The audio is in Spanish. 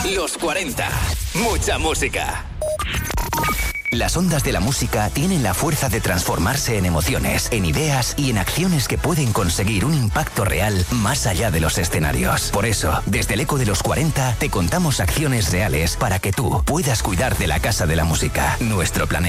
Los 40. Mucha música. Las ondas de la música tienen la fuerza de transformarse en emociones, en ideas y en acciones que pueden conseguir un impacto real más allá de los escenarios. Por eso, desde el Eco de los 40, te contamos acciones reales para que tú puedas cuidar de la Casa de la Música, nuestro planeta.